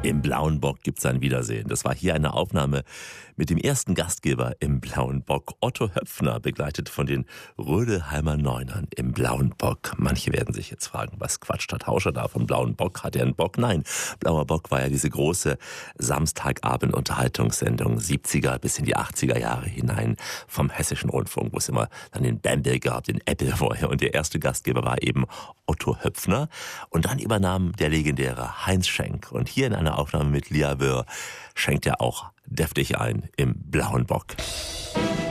Im Blauen Bock gibt's ein Wiedersehen. Das war hier eine Aufnahme mit dem ersten Gastgeber im Blauen Bock, Otto Höpfner, begleitet von den Rödelheimer Neunern im Blauen Bock. Manche werden sich jetzt fragen, was quatscht der Tauscher da vom Blauen Bock? Hat er einen Bock? Nein, Blauer Bock war ja diese große Samstagabend-Unterhaltungssendung 70er bis in die 80er Jahre hinein vom Hessischen Rundfunk, wo es immer dann den Bamble gab, den Apple vorher. Und der erste Gastgeber war eben Otto Höpfner. Und dann übernahm der legendäre Heinz Schenk. Und hier in einer Aufnahme mit Lia Wöhr schenkt er auch deftig ein im Blauen Bock.